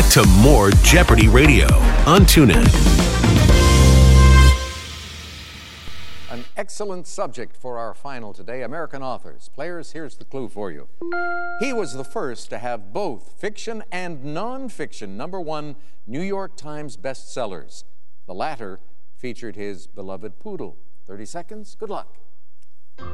to more Jeopardy Radio on TuneIn. An excellent subject for our final today, American authors. Players, here's the clue for you. He was the first to have both fiction and nonfiction #1 New York Times bestsellers. The latter featured his beloved poodle. 30 seconds. Good luck.